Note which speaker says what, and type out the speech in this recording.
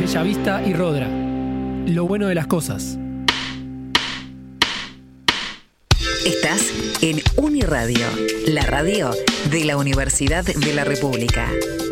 Speaker 1: Bellavista y Rodra. Lo bueno de las cosas.
Speaker 2: Estás en Uniradio, la radio de la Universidad de la República.